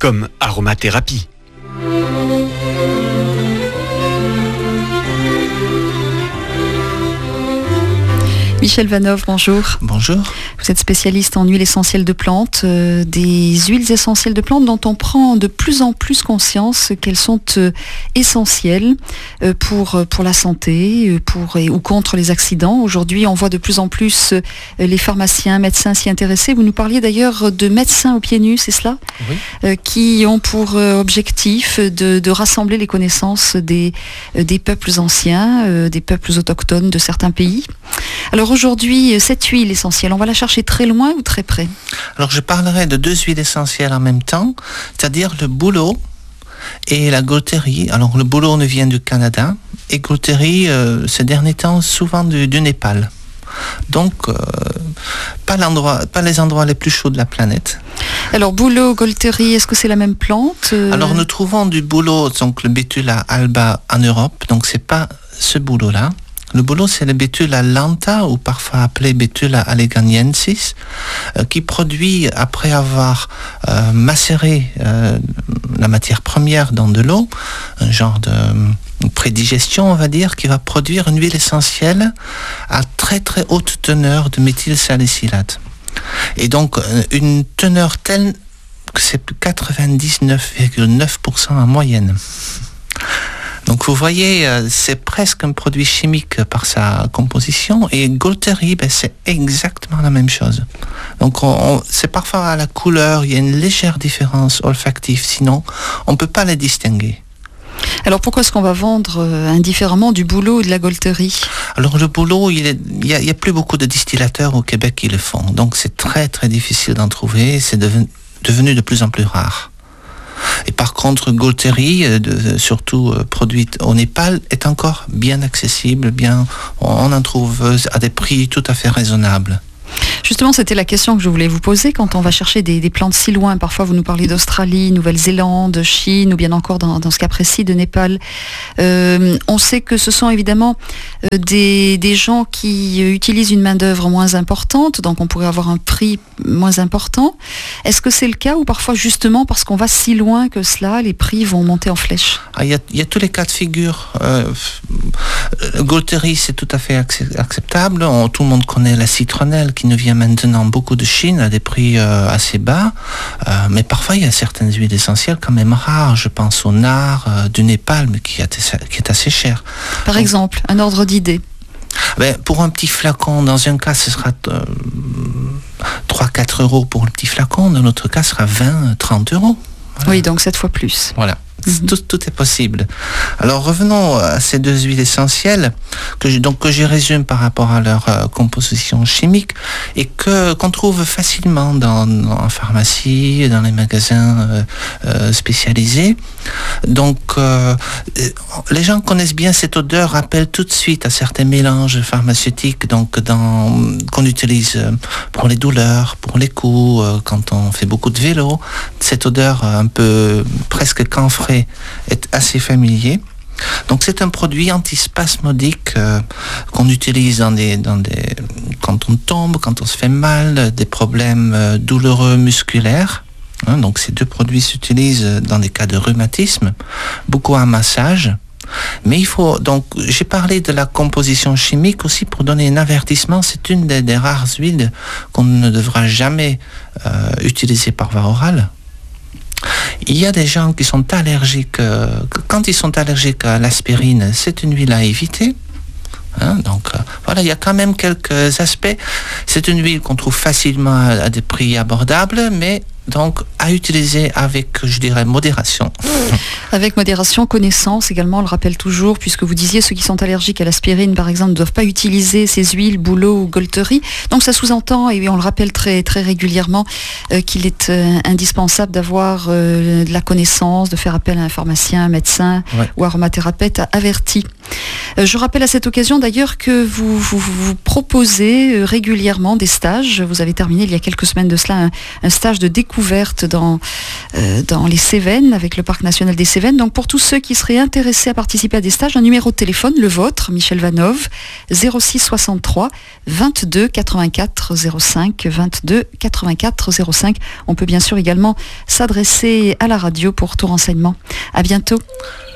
comme aromathérapie. Michel Vanoff, bonjour. Bonjour. Vous êtes spécialiste en huiles essentielles de plantes, des huiles essentielles de plantes dont on prend de plus en plus conscience qu'elles sont essentielles pour la santé ou contre les accidents. Aujourd'hui, on voit de plus en plus les pharmaciens, médecins s'y intéresser. Vous nous parliez d'ailleurs de médecins aux pieds nus, c'est cela ? Oui. Qui ont pour objectif de rassembler les connaissances des peuples anciens, des peuples autochtones de certains pays. Alors aujourd'hui, cette huile essentielle, on va la chercher très loin ou très près ? Alors je parlerai de deux huiles essentielles en même temps, c'est-à-dire le bouleau et la Golterie. Alors le bouleau nous vient du Canada et Golterie, ces derniers temps, souvent du Népal. Donc, pas les endroits les plus chauds de la planète. Alors, bouleau, Golterie, est-ce que c'est la même plante ? Alors, nous trouvons du bouleau, donc le Betula alba en Europe, donc c'est pas ce bouleau-là. Le bouleau, c'est le Betula lenta, ou parfois appelé Betula alleganiensis, qui produit, après avoir macéré la matière première dans de l'eau, un genre de prédigestion, on va dire, qui va produire une huile essentielle à très très haute teneur de méthylsalicylate. Et donc, une teneur telle que c'est 99,9% en moyenne. Donc vous voyez, c'est presque un produit chimique par sa composition, et Golterie, c'est exactement la même chose. Donc c'est parfois à la couleur, il y a une légère différence olfactive, sinon on ne peut pas les distinguer. Alors pourquoi est-ce qu'on va vendre indifféremment du bouleau ou de la Golterie ? Alors le bouleau, il y a plus beaucoup de distillateurs au Québec qui le font, donc c'est très très difficile d'en trouver, c'est devenu de plus en plus rare. Et par contre, Golterie, surtout produite au Népal, est encore bien accessible, on en trouve à des prix tout à fait raisonnables. Justement, c'était la question que je voulais vous poser. Quand on va chercher des plantes si loin, parfois vous nous parlez d'Australie, Nouvelle-Zélande, Chine, ou bien encore dans ce cas précis de Népal, on sait que ce sont évidemment des gens qui utilisent une main-d'œuvre moins importante, donc on pourrait avoir un prix moins important. Est-ce que c'est le cas, ou parfois justement parce qu'on va si loin que cela, les prix vont monter en flèche ? Il y a tous les cas de figure. Golterie, c'est tout à fait acceptable. Tout le monde connaît la citronnelle qui nous vient maintenant beaucoup de Chine à des prix assez bas, mais parfois il y a certaines huiles essentielles quand même rares. Je pense au nard du Népal, mais qui est assez cher. Par exemple, un ordre d'idée. Pour un petit flacon, dans un cas ce sera 3-4 euros pour le petit flacon, dans l'autre cas ce sera 20-30 euros. Voilà. Oui, donc 7 fois plus. Voilà. Tout est possible. Alors revenons à ces deux huiles essentielles que je résume par rapport à leur composition chimique et qu'on trouve facilement en pharmacie, dans les magasins spécialisés. Donc les gens connaissent bien cette odeur, rappelle tout de suite à certains mélanges pharmaceutiques qu'on utilise pour les douleurs, pour les coups, quand on fait beaucoup de vélo. Cette odeur un peu presque camphrée est assez familier. Donc c'est un produit antispasmodique qu'on utilise quand on tombe, quand on se fait mal, des problèmes douloureux musculaires. Donc ces deux produits s'utilisent dans des cas de rhumatisme, beaucoup en massage. Mais j'ai parlé de la composition chimique aussi pour donner un avertissement. C'est une des rares huiles qu'on ne devra jamais utiliser par voie orale. Il y a des gens qui sont allergiques, quand ils sont allergiques à l'aspirine, c'est une huile à éviter. Donc voilà, il y a quand même quelques aspects. C'est une huile qu'on trouve facilement à des prix abordables, mais donc à utiliser avec, je dirais, modération. Avec modération, connaissance également, on le rappelle toujours, puisque vous disiez ceux qui sont allergiques à l'aspirine, par exemple, ne doivent pas utiliser ces huiles, bouleau ou Golterie. Donc ça sous-entend, et on le rappelle très, très régulièrement, qu'il est indispensable d'avoir de la connaissance, de faire appel à un pharmacien, un médecin ou aromathérapeute averti. Je rappelle à cette occasion d'ailleurs que vous proposez régulièrement des stages. Vous avez terminé il y a quelques semaines de cela un stage de découverte dans les Cévennes, avec le Parc national des Cévennes. Donc pour tous ceux qui seraient intéressés à participer à des stages, un numéro de téléphone, le vôtre, Michel Vanove, 06 63 22 84 05, 22 84 05. On peut bien sûr également s'adresser à la radio pour tout renseignement. À bientôt.